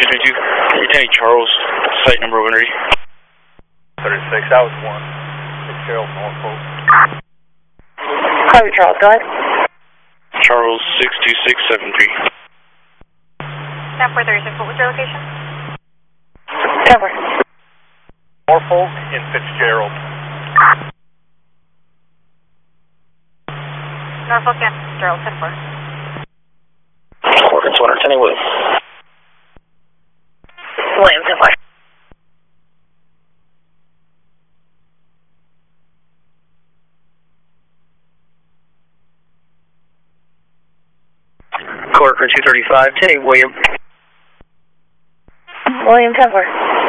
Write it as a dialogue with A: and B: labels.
A: 232. Lieutenant Charles, site number 1 ready.
B: 36, that was 1. Fitzgerald, Norfolk.
C: Copy, Charles, go ahead.
A: Charles, 62673.
D: 10-4-36, what was your location?
C: 10-4.
B: Norfolk and Fitzgerald.
D: Norfolk and Fitzgerald, 10-4.
A: Orphans 1 attending William.
C: William, 10-4.
A: Corcoran 235, attending William.
C: William, 10-4.